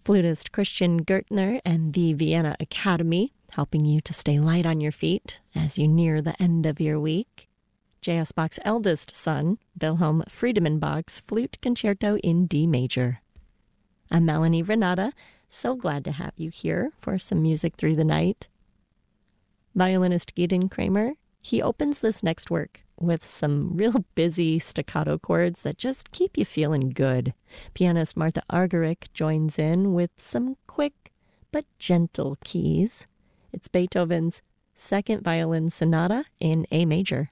Flutist Christian Gertner and the Vienna Academy, helping you to stay light on your feet as you near the end of your week. J.S. Bach's eldest son, Wilhelm Friedemann Bach's Flute Concerto in D major. I'm Melanie Renata, so glad to have you here for some music through the night. Violinist Gideon Kramer, he opens this next work with some real busy staccato chords that just keep you feeling good. Pianist Martha Argerich joins in with some quick but gentle keys. It's Beethoven's Second Violin Sonata in A major.